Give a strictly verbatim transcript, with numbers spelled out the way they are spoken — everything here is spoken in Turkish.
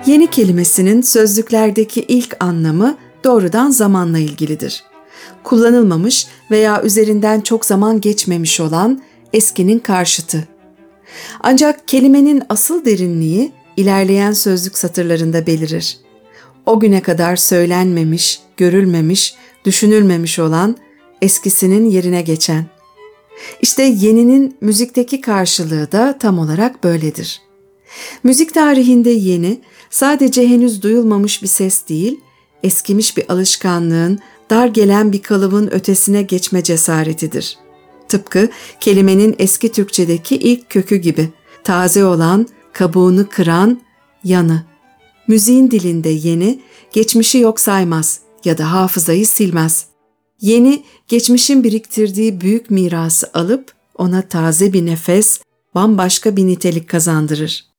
Yeni kelimesinin sözlüklerdeki ilk anlamı doğrudan zamanla ilgilidir. Kullanılmamış veya üzerinden çok zaman geçmemiş olan eskinin karşıtı. Ancak kelimenin asıl derinliği ilerleyen sözlük satırlarında belirir. O güne kadar söylenmemiş, görülmemiş, düşünülmemiş olan eskisinin yerine geçen. İşte yeninin müzikteki karşılığı da tam olarak böyledir. Müzik tarihinde yeni, sadece henüz duyulmamış bir ses değil, eskimiş bir alışkanlığın, dar gelen bir kalıbın ötesine geçme cesaretidir. Tıpkı kelimenin eski Türkçedeki ilk kökü gibi, taze olan, kabuğunu kıran, yanı. Müziğin dilinde yeni, geçmişi yok saymaz ya da hafızayı silmez. Yeni, geçmişin biriktirdiği büyük mirası alıp ona taze bir nefes, bambaşka bir nitelik kazandırır.